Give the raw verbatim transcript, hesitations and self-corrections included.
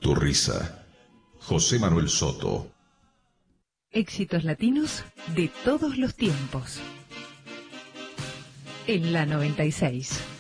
tu risa. José Manuel Soto. Éxitos latinos de todos los tiempos. En la noventa y seis.